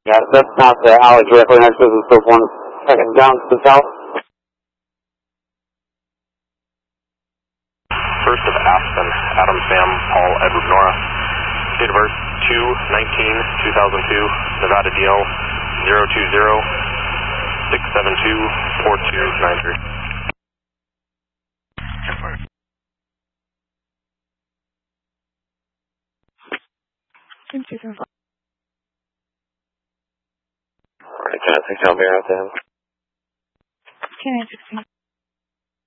Yeah, that's not the alley directly next to the one second down to the south. First of Aspen, Adam Sam, Paul Edward Nora. Date of birth 2/19/2002, Nevada DL 020-672-4293. Alright, can I take down Bear out there? Can I